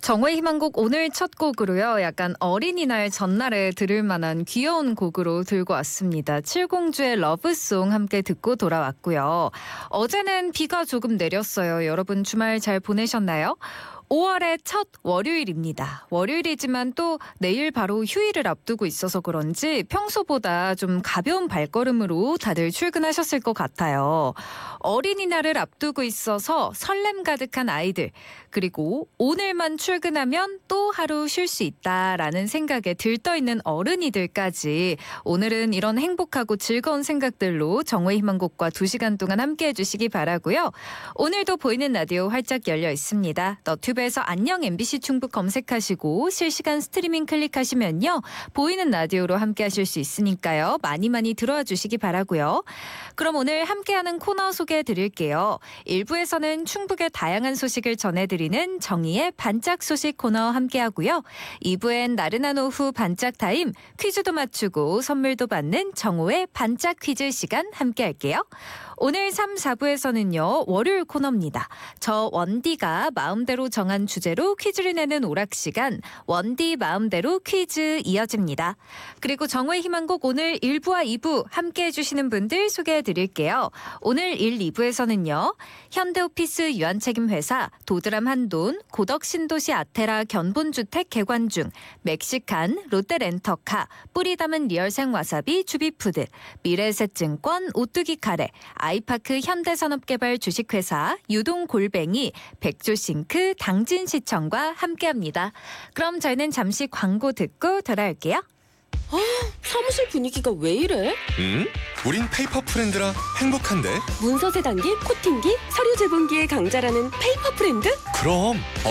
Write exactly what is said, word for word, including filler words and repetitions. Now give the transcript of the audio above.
정오의 희망곡 오늘 첫 곡으로요. 약간 어린이날 전날에 들을 만한 귀여운 곡으로 들고 왔습니다. 칠공주의 러브송 함께 듣고 돌아왔고요. 어제는 비가 조금 내렸어요. 여러분 주말 잘 보내셨나요? 오월의 첫 월요일입니다. 월요일이지만 또 내일 바로 휴일을 앞두고 있어서 그런지 평소보다 좀 가벼운 발걸음으로 다들 출근하셨을 것 같아요. 어린이날을 앞두고 있어서 설렘 가득한 아이들, 그리고 오늘만 출근하면 또 하루 쉴 수 있다라는 생각에 들떠있는 어른이들까지 오늘은 이런 행복하고 즐거운 생각들로 정오의 희망곡과 두 시간 동안 함께해 주시기 바라고요. 오늘도 보이는 라디오 활짝 열려 있습니다. 너튜브에서 안녕 엠비씨 충북 검색하시고 실시간 스트리밍 클릭하시면요. 보이는 라디오로 함께하실 수 있으니까요. 많이 많이 들어와 주시기 바라고요. 그럼 오늘 함께하는 코너 소개해 드릴게요. 일 부에서는 충북의 다양한 소식을 전해드리는 정희의 반짝 소식 코너 함께하고요. 이 부엔 나른한 오후 반짝 타임, 퀴즈도 맞추고 선물도 받는 정오의 반짝 퀴즈 시간 함께할게요. 오늘 삼, 사 부에서는요. 월요일 코너입니다. 저 원디가 마음대로 정한 주제로 퀴즈를 내는 오락시간 원디 마음대로 퀴즈 이어집니다. 그리고 정오의 희망곡 오늘 일 부와 이 부 함께해 주시는 분들 소개해드릴게요. 오늘 일, 이 부에서는요. 현대오피스 유한책임회사 도드람 한돈 고덕신도시 아테라 견본주택 개관 중 멕시칸 롯데렌터카 뿌리 담은 리얼생 와사비 주비푸드 미래에셋증권 오뚜기 카레 아이파크 현대산업개발 주식회사 유동골뱅이 백조싱크 당진시청과 함께합니다. 그럼 저희는 잠시 광고 듣고 돌아올게요. 아, 사무실 분위기가 왜 이래? 음? 우린 페이퍼 프렌드라 행복한데? 문서 세단기, 코팅기, 서류 제본기의 강자라는 페이퍼 프렌드? 그럼